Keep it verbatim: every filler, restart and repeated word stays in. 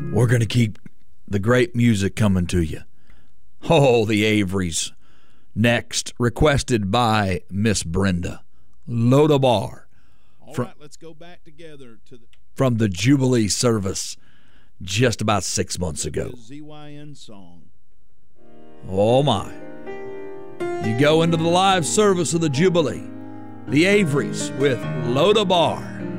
We're going to keep the great music coming to you. Oh, the Averys. Next, requested by Miss Brenda Lodabar. All from, right, let's go back together to the from the Jubilee service just about six months ago. Z Y N song. Oh, my. You go into the live service of the Jubilee. The Averys with Lodabar.